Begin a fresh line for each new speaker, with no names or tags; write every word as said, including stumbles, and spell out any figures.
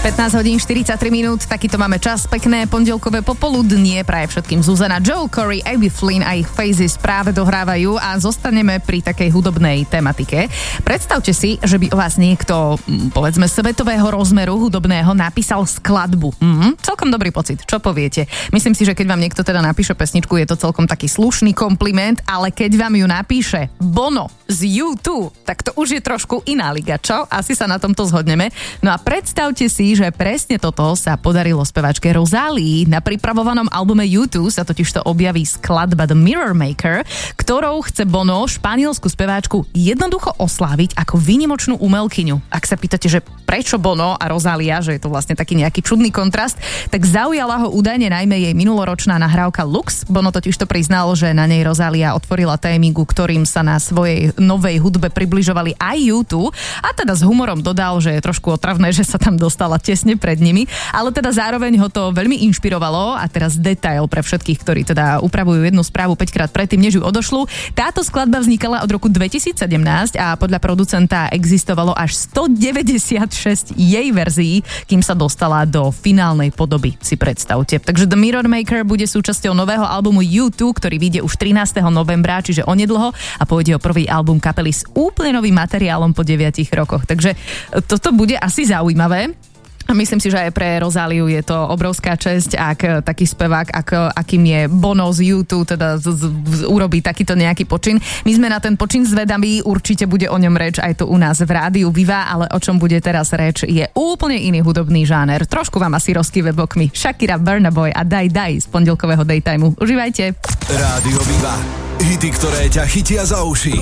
pätnásť hodín štyridsaťtri minút, takýto máme čas. Pekné pondelkové popoludnie praje všetkým Zuzana. Joel Corey, Abby Flynn a ich Phases práve dohrávajú a zostaneme pri takej hudobnej tematike. Predstavte si, že by o vás niekto, povedzme, svetového rozmeru hudobného napísal skladbu. Mhm, celkom dobrý pocit, čo poviete? Myslím si, že keď vám niekto teda napíše pesničku, je to celkom taký slušný kompliment, ale keď vám ju napíše Bono z U dva, tak to už je trošku iná liga, čo? Asi sa na tomto zhodneme. No a predstavte si, že presne toto sa podarilo speváčke Rozálii. Na pripravovanom albume U dva sa totižto objaví skladba The Mirror Maker, ktorou chce Bono španielsku speváčku jednoducho osláviť ako výnimočnú umelkyňu. Ak sa pýtate, že prečo Bono a Rozália, že je to vlastne taký nejaký čudný kontrast, tak zaujala ho údajne najmä jej minuloročná nahrávka Lux. Bono totižto priznal, že na nej Rozália otvorila témy, ku ktorým sa na svojej novej hudbe približovali aj U dva, a teda s humorom dodal, že je trošku otravné, že sa tam dostala tesne pred nimi, ale teda zároveň ho to veľmi inšpirovalo. A teraz detail pre všetkých, ktorí teda upravujú jednu správu päťkrát predtým, než ju odošľú. Táto skladba vznikala od roku dvetisícsedemnásť a podľa producenta existovalo až stodeväťdesiatšesť jej verzií, kým sa dostala do finálnej podoby, si predstavte. Takže The Mirror Maker bude súčasťou nového albumu U dva, ktorý vyjde už trinásteho novembra, čiže onedlho, a pôjde o prvý album kapely s úplne novým materiálom po deviatich rokoch. Takže toto bude asi zaujímavé. Myslím si, že aj pre Rozáliu je to obrovská česť, ak taký spevák, ak, akým je Bono z U dva, teda z, z, z, urobí takýto nejaký počin. My sme na ten počin zvedaví, určite bude o ňom reč aj tu u nás v rádiu Viva, ale o čom bude teraz reč, je úplne iný hudobný žáner. Trošku vám asi rozkýve bokmi. Shakira, Burna Boy a Daj Daj z pondelkového daytimeu. Užívajte.
Rádio Viva. Hity, ktoré ťa chytia za uši.